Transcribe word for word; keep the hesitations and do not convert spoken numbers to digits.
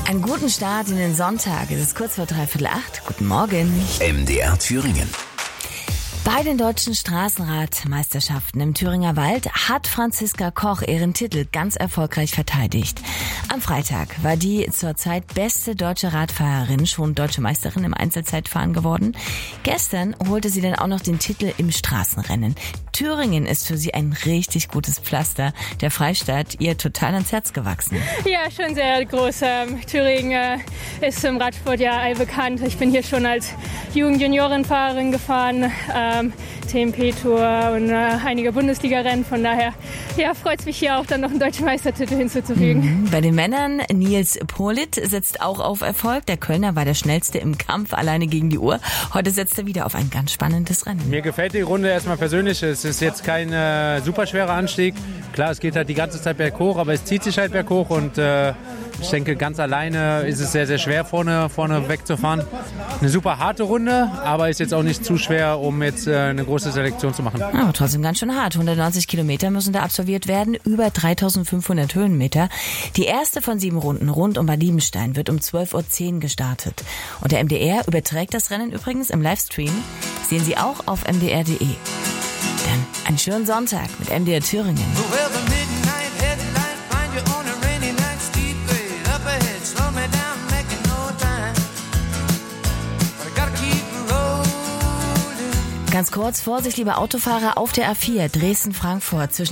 Einen guten Start in den Sonntag. Es ist kurz vor dreiviertel acht. Guten Morgen. M D R Thüringen. Bei den deutschen Straßenradmeisterschaften im Thüringer Wald hat Franziska Koch ihren Titel ganz erfolgreich verteidigt. Am Freitag war die zurzeit beste deutsche Radfahrerin schon deutsche Meisterin im Einzelzeitfahren geworden. Gestern holte sie dann auch noch den Titel im Straßenrennen. Thüringen ist für sie ein richtig gutes Pflaster. Der Freistaat ihr total ans Herz gewachsen. Ja, schon sehr groß. Ähm, Thüringen äh, ist im Radsport ja allbekannt. Ich bin hier schon als Jugend-Juniorenfahrerin gefahren. Ähm, T M P-Tour und äh, einige Bundesliga-Rennen. Von daher ja, freut es mich hier auch dann noch einen deutschen Meistertitel hinzuzufügen. Mhm. Bei den Männern, Nils Politt setzt auch auf Erfolg. Der Kölner war der schnellste im Kampf alleine gegen die Uhr. Heute setzt er wieder auf ein ganz spannendes Rennen. Mir gefällt die Runde erstmal persönlich. Es ist jetzt kein äh, super schwerer Anstieg. Klar, es geht halt die ganze Zeit berghoch, aber es zieht sich halt berghoch und äh, ich denke, ganz alleine ist es sehr, sehr schwer, vorne, vorne wegzufahren. Eine super harte Runde, aber ist jetzt auch nicht zu schwer, um jetzt äh, eine große Selektion zu machen. Aber trotzdem ganz schön hart. hundertneunzig Kilometer müssen da absolviert werden, über dreitausendfünfhundert Höhenmeter. Die erste von sieben Runden rund um Bad Liebenstein wird um zwölf Uhr zehn gestartet. Und der M D R überträgt das Rennen übrigens im Livestream. Sehen Sie auch auf m d r punkt d e. Dann einen schönen Sonntag mit M D R Thüringen. Ganz kurz, Vorsicht, liebe Autofahrer, auf der A vier Dresden-Frankfurt zwischen